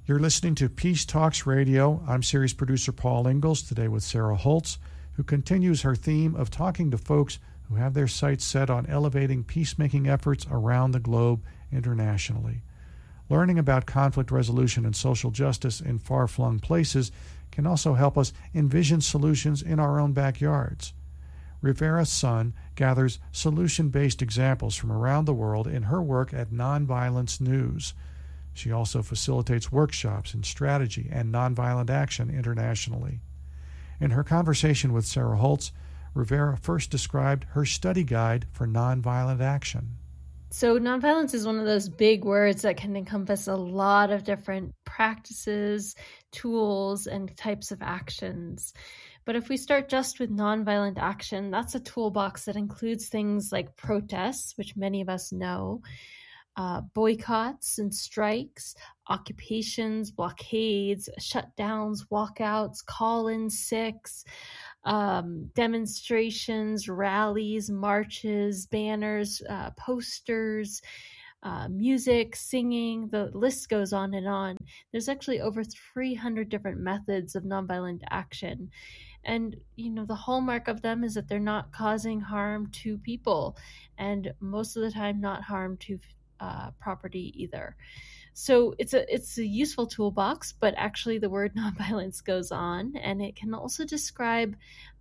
You're listening to Peace Talks Radio. I'm series producer Paul Ingalls, today with Sarah Holtz, who continues her theme of talking to folks who have their sights set on elevating peacemaking efforts around the globe internationally. Learning about conflict resolution and social justice in far-flung places can also help us envision solutions in our own backyards. Rivera Sun gathers solution-based examples from around the world in her work at Nonviolence News. She also facilitates workshops in strategy and nonviolent action internationally. In her conversation with Sarah Holtz, Rivera first described her study guide for nonviolent action. So nonviolence is one of those big words that can encompass a lot of different practices, tools, and types of actions. But if we start just with nonviolent action, that's a toolbox that includes things like protests, which many of us know, boycotts and strikes, occupations, blockades, shutdowns, walkouts, call-in sicks, demonstrations, rallies, marches, banners, posters, music, singing, the list goes on and on. There's actually over 300 different methods of nonviolent action. And, the hallmark of them is that they're not causing harm to people, and most of the time not harm to property either. So it's a useful toolbox, but actually the word nonviolence goes on, and it can also describe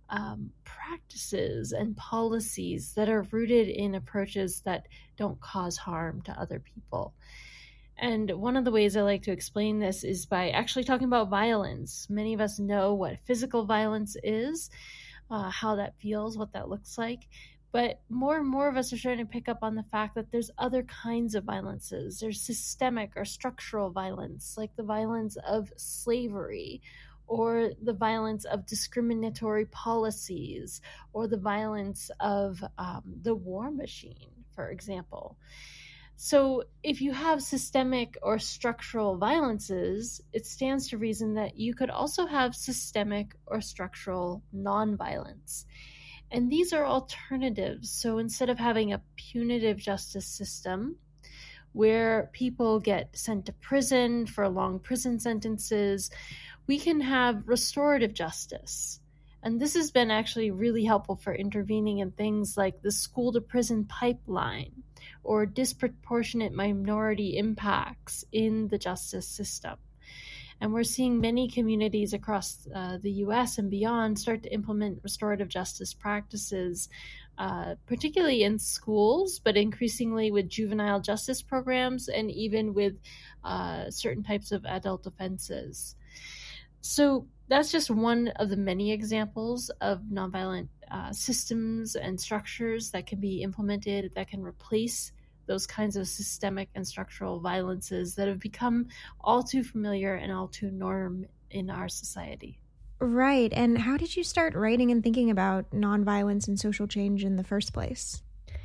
practices and policies that are rooted in approaches that don't cause harm to other people. And one of the ways I like to explain this is by actually talking about violence. Many of us know what physical violence is, how that feels, what that looks like. But more and more of us are starting to pick up on the fact that there's other kinds of violences. There's systemic or structural violence, like the violence of slavery, or the violence of discriminatory policies, or the violence of the war machine, for example. So if you have systemic or structural violences, it stands to reason that you could also have systemic or structural nonviolence. And these are alternatives. So instead of having a punitive justice system where people get sent to prison for long prison sentences, we can have restorative justice. And this has been actually really helpful for intervening in things like the school to prison pipeline or disproportionate minority impacts in the justice system. And we're seeing many communities across the U.S. and beyond start to implement restorative justice practices, particularly in schools, but increasingly with juvenile justice programs and even with certain types of adult offenses. So that's just one of the many examples of nonviolent systems and structures that can be implemented that can replace those kinds of systemic and structural violences that have become all too familiar and all too norm in our society. Right. And how did you start writing and thinking about nonviolence and social change in the first place?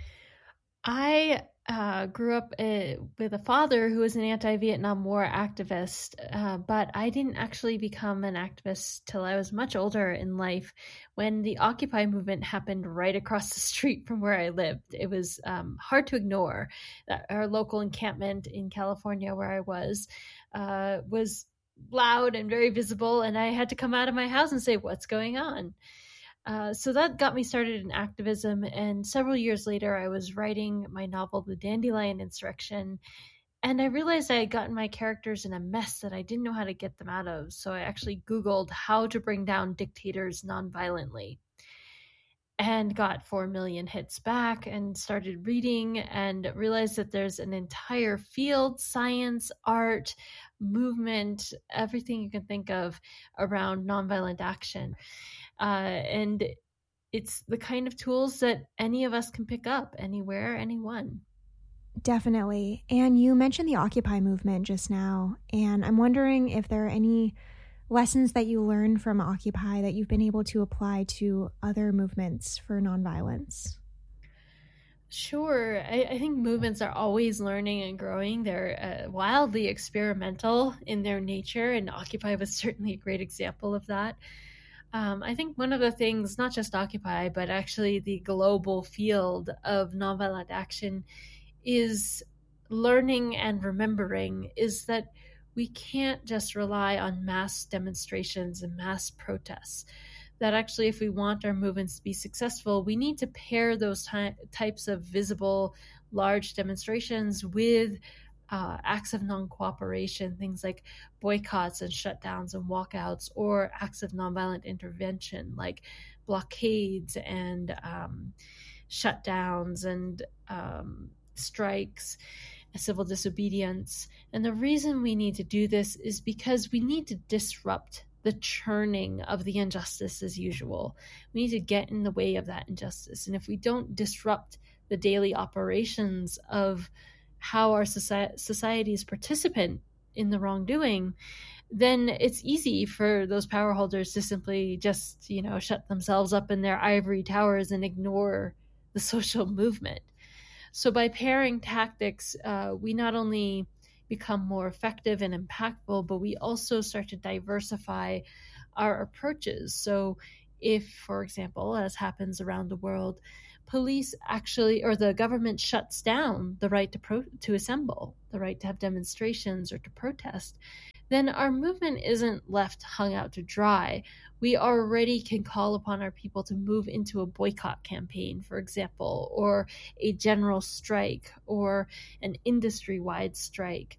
I grew up with a father who was an anti-Vietnam War activist, but I didn't actually become an activist till I was much older in life when the Occupy movement happened right across the street from where I lived. It was hard to ignore that our local encampment in California where I was loud and very visible, and I had to come out of my house and say, what's going on? So that got me started in activism, and several years later I was writing my novel, The Dandelion Insurrection, and I realized I had gotten my characters in a mess that I didn't know how to get them out of, so I actually Googled how to bring down dictators nonviolently, and got 4 million hits back and started reading and realized that there's an entire field, science, art, movement, everything you can think of around nonviolent action. And it's the kind of tools that any of us can pick up anywhere, anyone. Definitely. And you mentioned the Occupy movement just now, and I'm wondering if there are any lessons that you learned from Occupy that you've been able to apply to other movements for nonviolence. Sure. I think movements are always learning and growing. They're wildly experimental in their nature, and Occupy was certainly a great example of that. I think one of the things, not just Occupy, but actually the global field of nonviolent action is learning and remembering is that we can't just rely on mass demonstrations and mass protests. That actually, if we want our movements to be successful, we need to pair those types of visible, large demonstrations with acts of non-cooperation, things like boycotts and shutdowns and walkouts, or acts of nonviolent intervention like blockades and shutdowns and strikes, civil disobedience. And the reason we need to do this is because we need to disrupt the churning of the injustice as usual. We need to get in the way of that injustice. And if we don't disrupt the daily operations of how our societies participate in the wrongdoing, then it's easy for those power holders to simply just, shut themselves up in their ivory towers and ignore the social movement. So by pairing tactics, we not only become more effective and impactful, but we also start to diversify our approaches. So if, for example, as happens around the world, police actually, or the government shuts down the right to assemble, the right to have demonstrations or to protest, then our movement isn't left hung out to dry. We already can call upon our people to move into a boycott campaign, for example, or a general strike, or an industry-wide strike.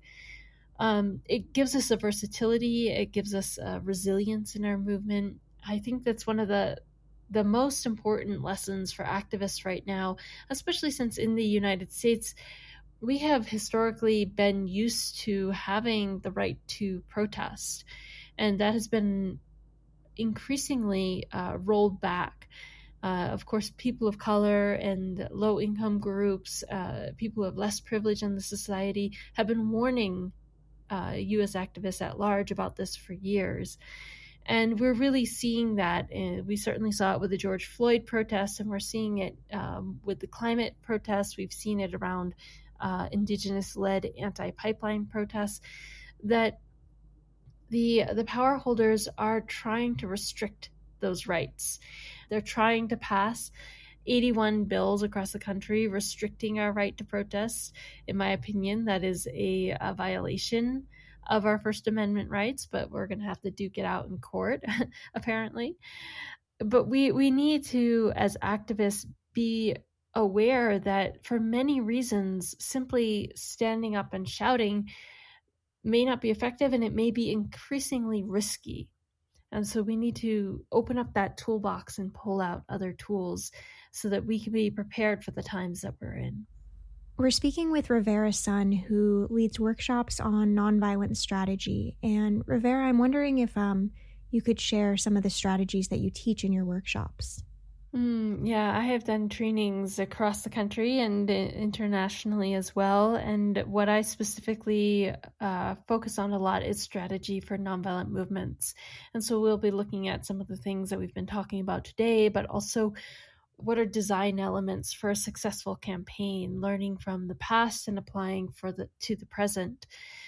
It gives us a versatility. It gives us resilience in our movement. I think that's one of the most important lessons for activists right now, especially since in the United States, we have historically been used to having the right to protest, and that has been increasingly rolled back. Of course, people of color and low-income groups, people who have less privilege in the society, have been warning U.S. activists at large about this for years. And we're really seeing that. We certainly saw it with the George Floyd protests, and we're seeing it with the climate protests. We've seen it around indigenous-led anti-pipeline protests, that the power holders are trying to restrict those rights. They're trying to pass 81 bills across the country restricting our right to protest. In my opinion, that is a violation of our First Amendment rights, but we're going to have to duke it out in court, apparently. But we need to, as activists, be aware that for many reasons, simply standing up and shouting may not be effective, and it may be increasingly risky. And so we need to open up that toolbox and pull out other tools so that we can be prepared for the times that we're in. We're speaking with Rivera Sun, who leads workshops on nonviolent strategy. And Rivera, I'm wondering if you could share some of the strategies that you teach in your workshops. Yeah, I have done trainings across the country and internationally as well. And what I specifically focus on a lot is strategy for nonviolent movements. And so we'll be looking at some of the things that we've been talking about today, but also what are design elements for a successful campaign, learning from the past and applying to the present.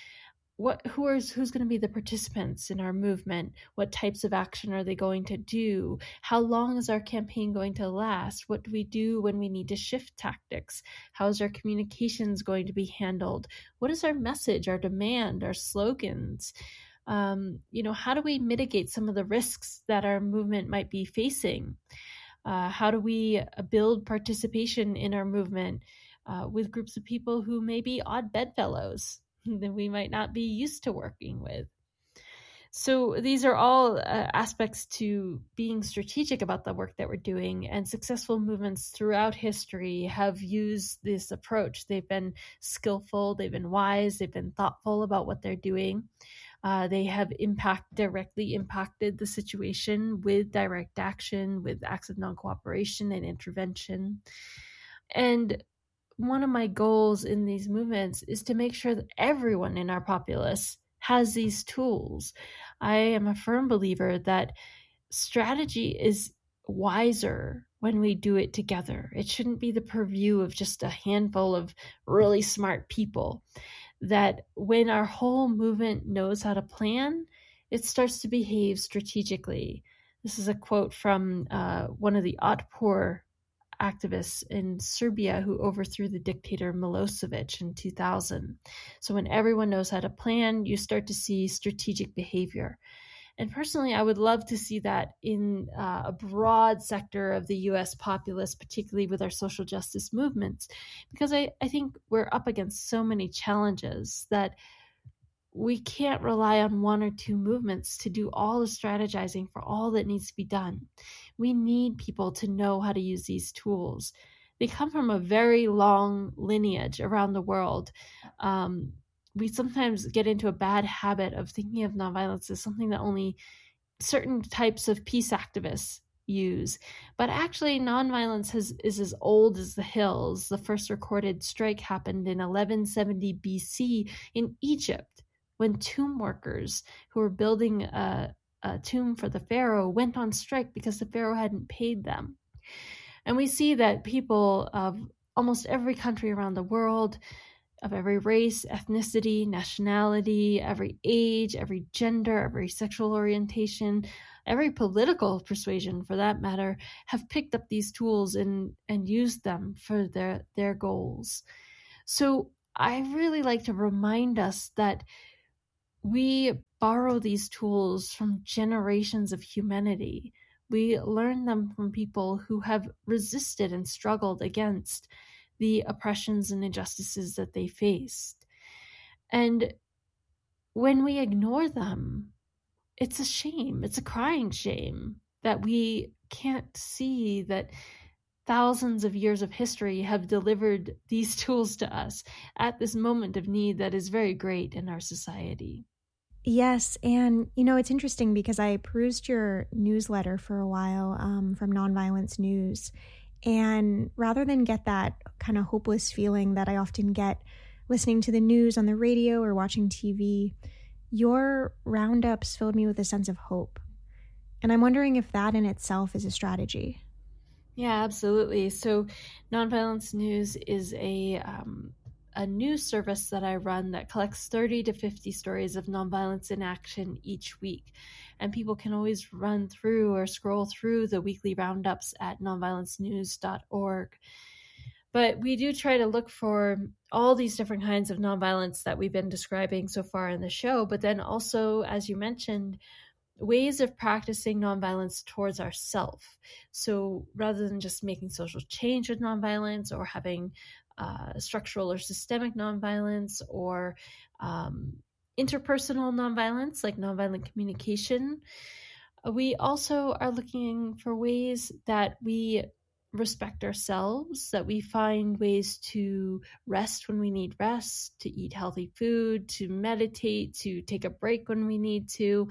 Who's going to be the participants in our movement? What types of action are they going to do? How long is our campaign going to last? What do we do when we need to shift tactics? How is our communications going to be handled? What is our message, our demand, our slogans? How do we mitigate some of the risks that our movement might be facing? How do we build participation in our movement with groups of people who may be odd bedfellows that we might not be used to working with? So these are all aspects to being strategic about the work that we're doing, and successful movements throughout history have used this approach. They've been skillful, they've been wise, they've been thoughtful about what they're doing. They have directly impacted the situation with direct action, with acts of non-cooperation and intervention. And one of my goals in these movements is to make sure that everyone in our populace has these tools. I am a firm believer that strategy is wiser when we do it together. It shouldn't be the purview of just a handful of really smart people. That when our whole movement knows how to plan, it starts to behave strategically. This is a quote from one of the Otpor activists in Serbia who overthrew the dictator Milosevic in 2000. So when everyone knows how to plan, you start to see strategic behavior. And personally, I would love to see that in a broad sector of the US populace, particularly with our social justice movements, because I think we're up against so many challenges that we can't rely on one or two movements to do all the strategizing for all that needs to be done. We need people to know how to use these tools. They come from a very long lineage around the world. We sometimes get into a bad habit of thinking of nonviolence as something that only certain types of peace activists use. But actually, nonviolence is as old as the hills. The first recorded strike happened in 1170 BC in Egypt, when tomb workers who were building a tomb for the pharaoh went on strike because the pharaoh hadn't paid them. And we see that people of almost every country around the world, of every race, ethnicity, nationality, every age, every gender, every sexual orientation, every political persuasion for that matter, have picked up these tools and used them for their goals. So I really like to remind us that we borrow these tools from generations of humanity. We learn them from people who have resisted and struggled against the oppressions and injustices that they faced. And when we ignore them, it's a shame. It's a crying shame that we can't see that thousands of years of history have delivered these tools to us at this moment of need that is very great in our society. Yes, and it's interesting because I perused your newsletter for a while from Nonviolence News, and rather than get that kind of hopeless feeling that I often get listening to the news on the radio or watching TV, your roundups filled me with a sense of hope. And I'm wondering if that in itself is a strategy. Yeah, absolutely. So Nonviolence News is a news service that I run that collects 30 to 50 stories of nonviolence in action each week. And people can always run through or scroll through the weekly roundups at nonviolencenews.org. But we do try to look for all these different kinds of nonviolence that we've been describing so far in the show, but then also, as you mentioned, ways of practicing nonviolence towards ourselves. So rather than just making social change with nonviolence or having structural or systemic nonviolence or interpersonal nonviolence, like nonviolent communication, we also are looking for ways that we respect ourselves, that we find ways to rest when we need rest, to eat healthy food, to meditate, to take a break when we need to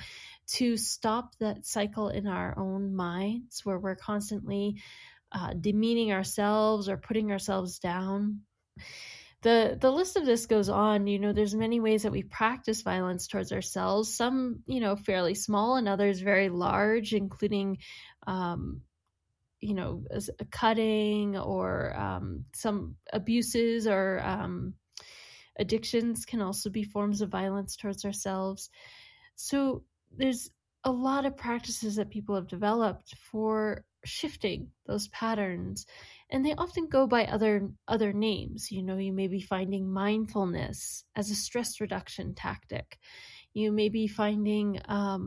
stop that cycle in our own minds where we're constantly demeaning ourselves or putting ourselves down. The list of this goes on. There's many ways that we practice violence towards ourselves, some, fairly small and others very large, including cutting or some abuses or addictions can also be forms of violence towards ourselves. So there's a lot of practices that people have developed for shifting those patterns, and they often go by other names. You may be finding mindfulness as a stress reduction tactic. You may be finding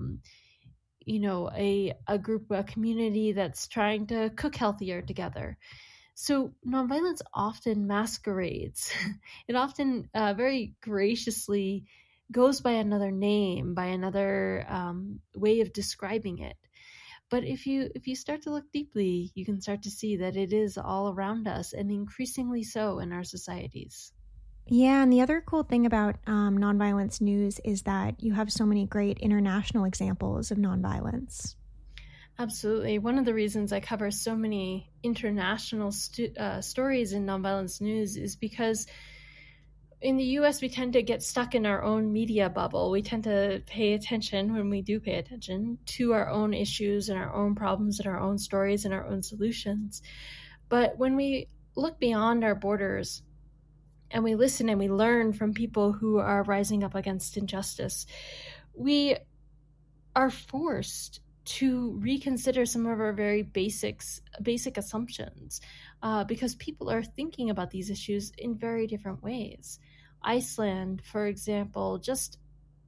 a group, a community that's trying to cook healthier together. So nonviolence often masquerades. It often very graciously goes by another name, by another way of describing it. But if you start to look deeply, you can start to see that it is all around us, and increasingly so in our societies. Yeah, and the other cool thing about Nonviolence News is that you have so many great international examples of nonviolence. Absolutely. One of the reasons I cover so many international stories in Nonviolence News is because in the U.S., we tend to get stuck in our own media bubble. We tend to pay attention, when we do pay attention, to our own issues and our own problems and our own stories and our own solutions. But when we look beyond our borders and we listen and we learn from people who are rising up against injustice, we are forced to reconsider some of our very basic assumptions. because people are thinking about these issues in very different ways. Iceland, for example, just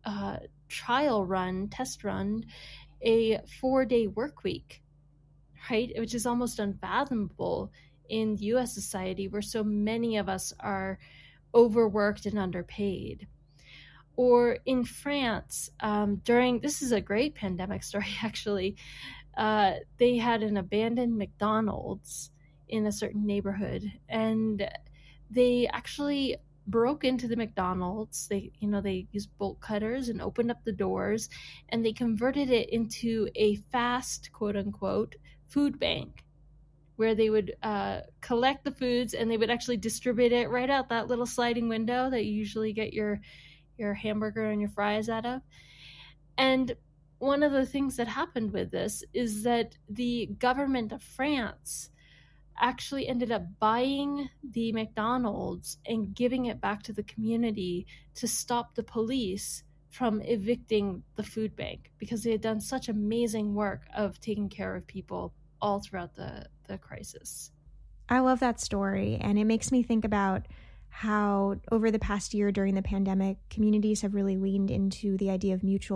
test run a 4-day work week, right? Which is almost unfathomable in U.S. society where so many of us are overworked and underpaid. Or in France, this is a great pandemic story actually, they had an abandoned McDonald's in a certain neighborhood, and they actually broke into the McDonald's. They used bolt cutters and opened up the doors, and they converted it into a fast, quote unquote, food bank, where they would collect the foods and they would actually distribute it right out that little sliding window that you usually get your hamburger and your fries out of. And one of the things that happened with this is that the government of France actually ended up buying the McDonald's and giving it back to the community to stop the police from evicting the food bank, because they had done such amazing work of taking care of people all throughout the crisis. I love that story, and it makes me think about how over the past year during the pandemic, communities have really leaned into the idea of mutual